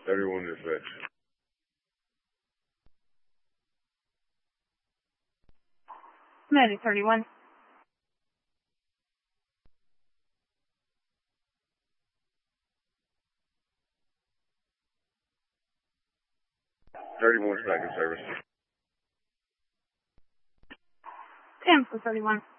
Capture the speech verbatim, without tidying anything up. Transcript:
thirty-one dispatch. Medic thirty-one. thirty-one second service. ten for thirty-one.